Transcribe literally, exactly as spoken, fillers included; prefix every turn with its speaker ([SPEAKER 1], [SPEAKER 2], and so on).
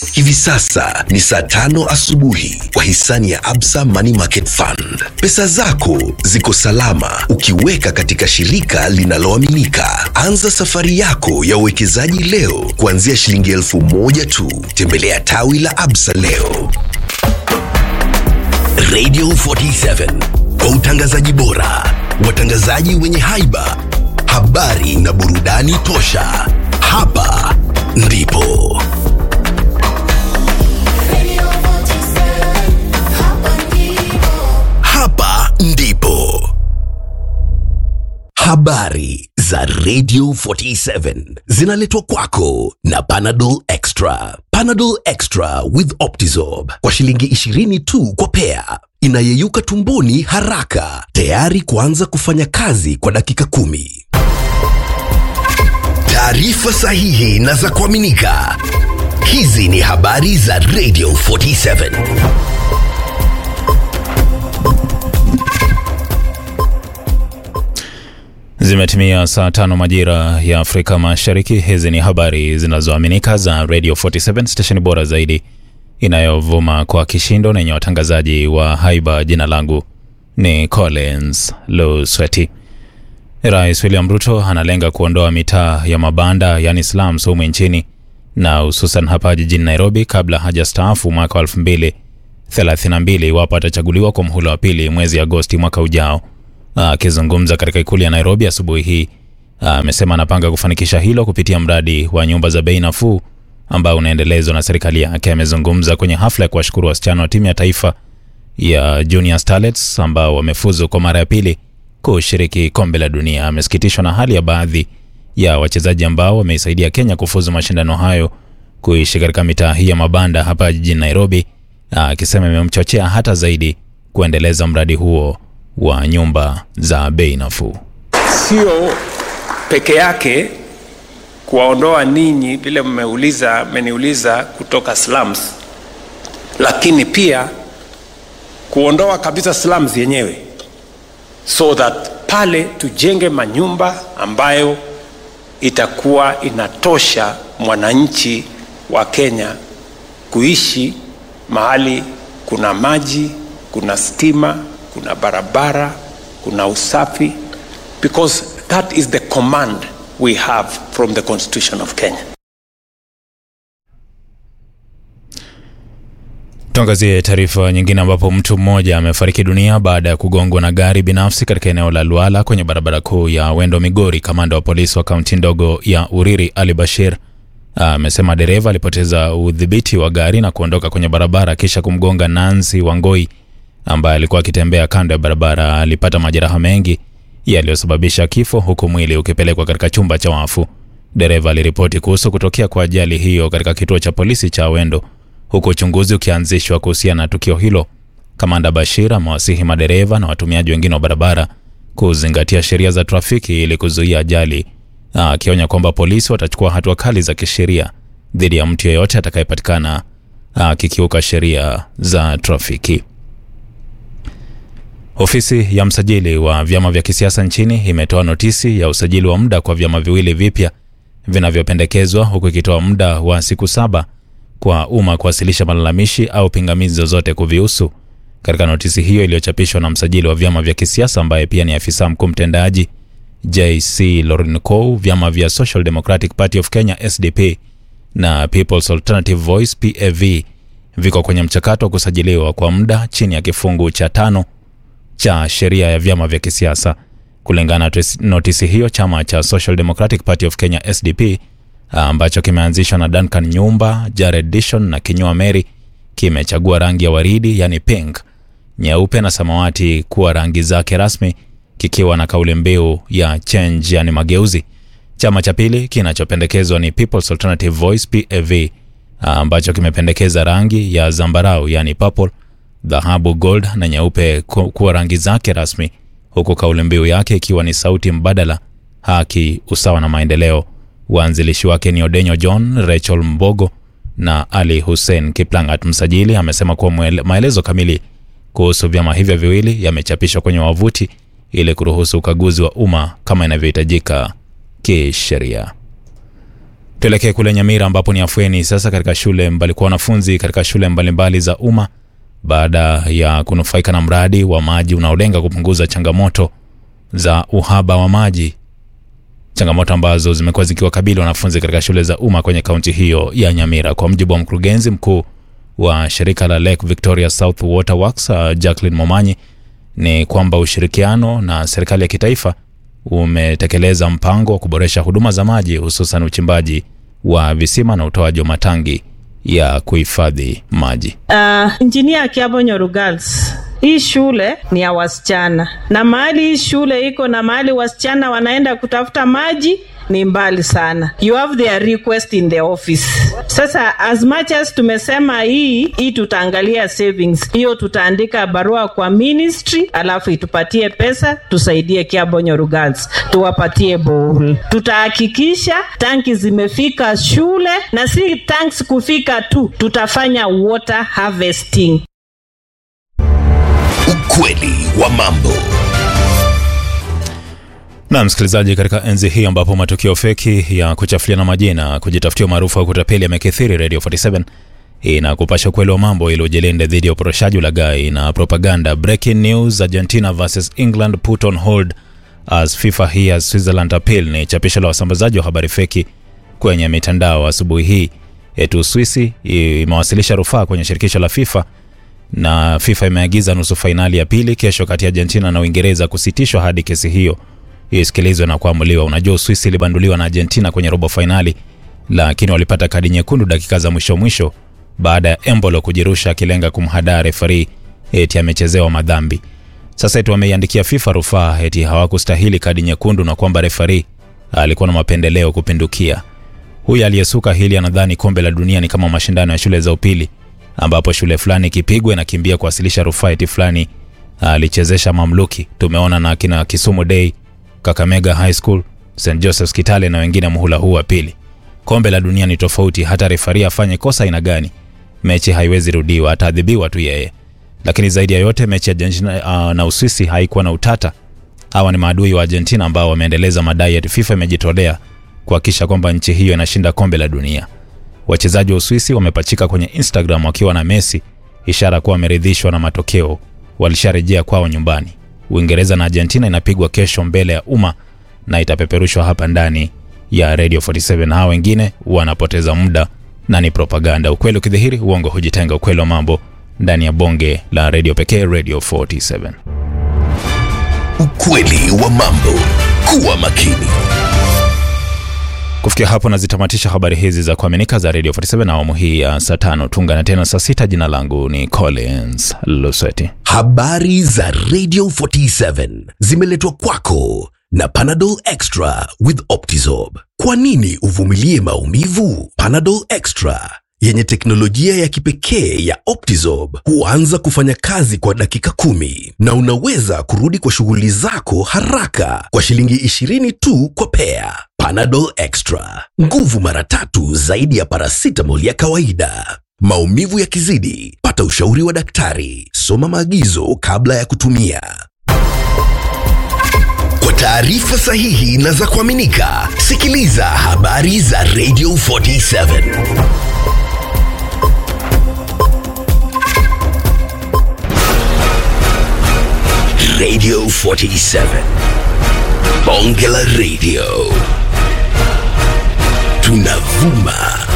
[SPEAKER 1] Hivi sasa ni saa tano asubuhi kwa hisani ya Absa Money Market Fund. Pesa zako ziko salama ukiweka katika shirika linaloaminika. Anza safari yako ya uwekezaji leo kuanzia shilingi elfu moja tu. Tembelea tawi la Absa leo. Radio forty-seven, kwa utangazaji bora, watangazaji wenye haiba, habari na burudani tosha. Hapa ndipo Hapa ndipo habari za Radio forty-seven zinaletwa kwako na Panadol Extra. Panadol Extra with Optizorb kwa shilingi ishirini tu kwa pea. Inayeyuka tumboni haraka, tayari kuanza kufanya kazi kwa dakika kumi. Taarifa sahihi na za kuaminika. Hizi ni habari za Radio forty-seven.
[SPEAKER 2] Zimetimia saa tano majira ya Afrika Mashariki. Hizi ni habari zinazoaminika za Radio forty-seven, station bora zaidi inayovuma kwa kishindo na yenye watangazaji wa haiba. Jina langu ni Collins Lusweti. Rais William Ruto analenga kuondoa mitaa ya mabanda yani slums humu nchini na hususan hapa jijini Nairobi kabla hajastaafu mwaka wa elfu mbili thelathini na mbili iwapo atachaguliwa kwa mhula wa pili mwezi Agosti mwaka ujao. Akizungumza katika ikulu ya Nairobi asubuhi hii, amesema anapanga kufanikisha hilo kupitia mradi wa nyumba za bei nafuu ambao unaendelezwa na serikali yake. Amezungumza kwenye hafla ya kuwashukuru wasichana wa timu ya taifa ya Junior Starlets ambao wamefuzu kwa mara ya pili kushiriki kombe la dunia. Amesikitishwa na hali ya baadhi ya wachezaji ambao wameisaidia Kenya kufuzu mashindano hayo kuishi katika mitaa hii ya mabanda hapa jijini Nairobi, akisema imemchochea hata zaidi kuendeleza mradi huo wa nyumba za bei nafuu.
[SPEAKER 3] Sio peke yake kuwaondoa ninyi vile mmeuliza mmeniuliza kutoka slums, lakini pia kuondoa kabisa slums yenyewe, so that pale tujenge manyumba ambayo itakuwa inatosha mwananchi wa Kenya kuishi mahali kuna maji, kuna stima, kuna barabara, kuna usafi, because that is the command we have from the Constitution of Kenya.
[SPEAKER 2] Tuangazie taarifa nyingine ambapo mtu mmoja amefariki dunia baada ya kugongwa na gari binafsi katika eneo la Luala kwenye barabara kuu ya Wendo Migori. Kamanda wa polisi wa kaunti ndogo ya Uriri Ali Bashir amesema dereva alipoteza udhibiti wa gari na kuondoka kwenye barabara kisha kumgonga Nancy Wangoi ambaye alikuwa akitembea kando ya barabara. Alipata majeraha mengi yaliyosababisha kifo huku mwili ukipelekwa katika chumba cha wafu. Dereva aliripoti kuhusu kutokea kwa ajali hiyo katika kituo cha polisi cha Wendo huku uchunguzi ukianzishwa kuhusiana na tukio hilo. Kamanda Bashir amewasihi madereva na watumiaji wengine wa barabara kuzingatia sheria za trafiki ili kuzuia ajali, akionya kwamba polisi watachukua hatua kali za kisheria dhidi ya mtu yeyote atakayepatikana akikiuka sheria za trafiki. Ofisi ya msajili wa vyama vya kisiasa nchini imetoa notisi ya usajili wa muda kwa vyama viwili vipya vinavyopendekezwa, huku ikitoa muda wa siku saba kwa umma kuwasilisha malalamishi au pingamizi zozote kuvihusu. Katika notisi hiyo iliyochapishwa na msajili wa vyama vya kisiasa ambaye pia ni afisa mkuu mtendaji J C Lorinco, vyama vya Social Democratic Party of Kenya S D P na People's Alternative Voice P A V viko kwenye mchakato wa kusajiliwa kwa muda chini ya kifungu cha tano cha sheria ya vyama vya kisiasa. Kulingana na notisi hiyo, chama cha Social Democratic Party of Kenya S D P ambacho kimeanzishwa na Duncan Nyumba, Jared Dishon na Kinyua Mary kimechagua rangi ya waridi yani pink, nyeupe na samawati kuwa rangi zake rasmi, kikiwa na kauli mbiu ya change yani mageuzi. Chama cha pili kinachopendekezwa ni People's Alternative Voice P A V ambacho kimependekeza rangi ya zambarau yani purple, dhahabu, gold na nyeupe kuwa rangi zake rasmi, huku kauli mbiu yake ikiwa ni sauti mbadala, haki, usawa na maendeleo. Waanzilishi wake ni Odenyo John, Rachel Mbogo na Ali Hussein Kiplangat. Msajili amesema kuwa maelezo kamili kuhusu vyama hivyo viwili yamechapishwa kwenye wavuti ili kuruhusu ukaguzi wa umma kama inavyohitajika kisheria. Tuelekee kule Nyamira ambapo ni afueni sasa katika shule mbali kwa wanafunzi katika shule mbalimbali za umma baada ya kunufaika na mradi wa maji unaolenga kupunguza changamoto za uhaba wa maji. Changamoto ambazo zimekuwa zikiwakabili wanafunzi katika shule za umma kwenye kaunti hiyo ya Nyamira. Kwa mjibu wa mkurugenzi mkuu wa shirika la Lake Victoria South Water Works, uh, Jacqueline Momanyi, ni kwamba ushirikiano na serikali ya kitaifa umetekeleza mpango wa kuboresha huduma za maji, hususan uchimbaji wa visima na utoaji wa matangi ya kuhifadhi maji.
[SPEAKER 4] Uh, Engineer Kiabonyoru Girls, hii shule ni ya wasichana, na mahali hii shule iko na mahali wasichana wanaenda kutafuta maji ni mbali sana. You have their request in the office. Sasa as much as tumesema hii hii tutaangalia savings, hiyo tutaandika barua kwa ministry, alafu itupatie pesa tusaidie Kiabonyoru Girls, tuwapatie bowl. Tutahakikisha tanki zimefika shule, na si tanks kufika tu, tutafanya water harvesting.
[SPEAKER 1] Ukweli wa mambo.
[SPEAKER 2] Na msikilizaji, katika enzi hii ambapo matukio feki ya kuchafuliana majina, kujitafutia maarufu au kutapeli yamekithiri, Radio arobaini na saba inakupasha ukweli wa mambo ili ujilinde dhidi ya uporoshaji, ulaghai na propaganda. Breaking news: Argentina versus England put on hold as FIFA hears Switzerland appeal. Ni chapisho la wasambazaji wa habari feki kwenye mitandao asubuhi hii. Etu Swisi imewasilisha rufaa kwenye shirikisho la FIFA, na FIFA imeagiza nusu fainali ya pili kesho kati ya Argentina na Uingereza kusitishwa hadi kesi hiyo isikilizwe na kuamuliwa. Unajua Uswisi ilibanduliwa na Argentina kwenye robo finali, lakini walipata kadi nyekundu dakika za mwisho mwisho baada ya Embolo kujirusha akilenga kumhadaa referee eti amechezewa madhambi. Sasa eti wameiandikia FIFA rufaa eti hawakustahili kadi nyekundu na kwamba referee alikuwa na mapendeleo kupindukia. Huyu aliyesuka hili anadhani kombe la dunia ni kama mashindano ya shule za upili ambapo shule fulani kipigwe na kimbia kuwasilisha rufaa eti fulani alichezesha mamluki. Tumeona na kina Kisumu Day, Kakamega High School, Saint Joseph's Kitale na wengine muhula huu wa pili. Kombe la dunia ni tofauti, hata refaria afanye kosa ina gani, mechi haiwezi rudiwa, ataadhibiwa tu yeye. Lakini zaidi ya yote mechi ya Argentina uh, na Uswisi haikuwa na utata. Hawa ni maadui wa Argentina ambao wameendeleza madai ya FIFA imejitolea kuhakikisha kwamba nchi hiyo inashinda kombe la dunia. Wachezaji wa Uswisi wamepachika kwenye Instagram wakiwa na Messi, ishara kuwa wameridhishwa na matokeo, walisharejea kwao nyumbani. Uingereza na Argentina inapigwa kesho mbele ya umma na itapeperushwa hapa ndani ya Radio arobaini na saba. Hao wengine wanapoteza muda na ni propaganda. Ukweli ukidhihiri, uongo hujitenga. Ukweli wa mambo ndani ya bonge la radio pekee, Radio arobaini na saba.
[SPEAKER 1] Ukweli wa mambo. Kuwa makini.
[SPEAKER 2] Kufikia hapo nazitamatisha habari hizi za kuaminika za Radio arobaini na saba na awamu hii ya saa tano. Tungana tena saa sita. Jina langu ni Collins Lusweti.
[SPEAKER 1] Habari za Radio arobaini na saba zimeletwa kwako na Panadol Extra with Optizorb. Kwa nini uvumilie maumivu? Panadol Extra yenye teknolojia ya kipekee ya Optizorb huanza kufanya kazi kwa dakika kumi na unaweza kurudi kwa shughuli zako haraka kwa shilingi ishirini tu kwa pea. Panadol Extra, nguvu mara tatu zaidi ya paracetamol ya kawaida. Maumivu yakizidi, pata ushauri wa daktari. Soma maagizo kabla ya kutumia. Kwa taarifa sahihi na za kuaminika, sikiliza habari za Radio arobaini na saba. Radio arobaini na saba. Bonge la Radio. Tunavuma